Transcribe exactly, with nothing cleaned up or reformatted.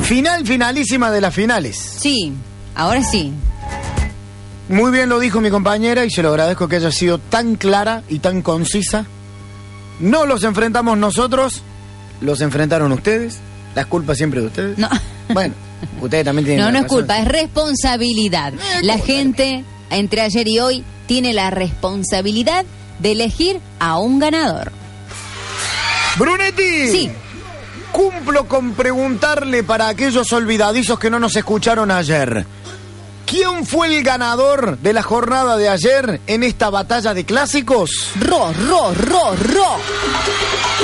Final, finalísima de las finales. Sí, ahora sí. Muy bien lo dijo mi compañera y se lo agradezco que haya sido tan clara y tan concisa. No los enfrentamos nosotros, los enfrentaron ustedes. La culpa siempre de ustedes. No. Bueno, ustedes también tienen No, la no es razón. culpa, es responsabilidad. Eh, La ¿cómo? gente, entre ayer y hoy, tiene la responsabilidad de elegir a un ganador. Brunetti. Sí. Cumplo con preguntarle para aquellos olvidadizos que no nos escucharon ayer. ¿Quién fue el ganador de la jornada de ayer en esta batalla de clásicos? Ro, ro, ro, ro.